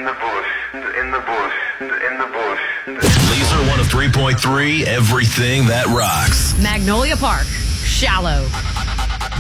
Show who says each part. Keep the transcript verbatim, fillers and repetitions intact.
Speaker 1: the bush, in the bush, in the bush.
Speaker 2: Laser one oh three point three, everything that rocks.
Speaker 3: Magnolia Park, Shallow.